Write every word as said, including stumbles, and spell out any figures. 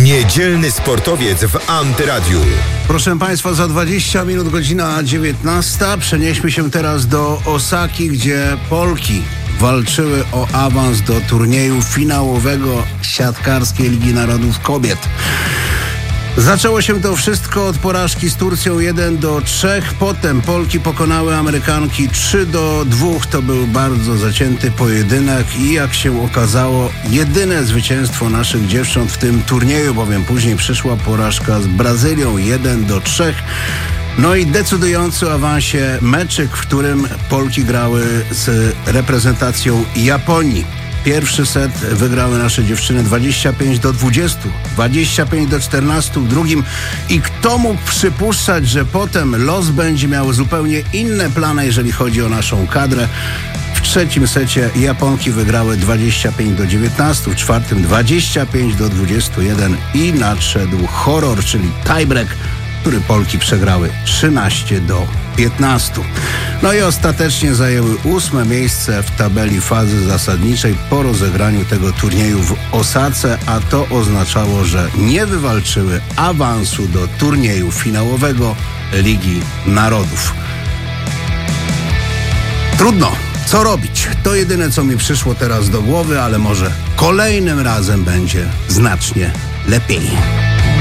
Niedzielny sportowiec w Antyradiu. Proszę Państwa, za dwadzieścia minut godzina dziewiętnasta. Przenieśmy się teraz do Osaki, gdzie Polki walczyły o awans do turnieju finałowego siatkarskiej Ligi Narodów Kobiet. Zaczęło się to wszystko od porażki z Turcją jeden do trzech. Potem Polki pokonały Amerykanki trzy do dwóch. To był bardzo zacięty pojedynek i jak się okazało, jedyne zwycięstwo naszych dziewcząt w tym turnieju, bowiem później przyszła porażka z Brazylią jeden do trzech. No i decydujący o awansie meczyk, w którym Polki grały z reprezentacją Japonii. Pierwszy set wygrały nasze dziewczyny dwadzieścia pięć do dwudziestu, dwadzieścia pięć do czternastu w drugim. I kto mógł przypuszczać, że potem los będzie miał zupełnie inne plany, jeżeli chodzi o naszą kadrę. W trzecim secie Japonki wygrały dwadzieścia pięć do dziewiętnastu, w czwartym dwadzieścia pięć do dwudziestu jeden i nadszedł horror, czyli tiebreak, który Polki przegrały trzynaście do piętnastu. No i ostatecznie zajęły ósme miejsce w tabeli fazy zasadniczej po rozegraniu tego turnieju w Osace, a to oznaczało, że nie wywalczyły awansu do turnieju finałowego Ligi Narodów. Trudno, co robić? To jedyne, co mi przyszło teraz do głowy, ale może kolejnym razem będzie znacznie lepiej.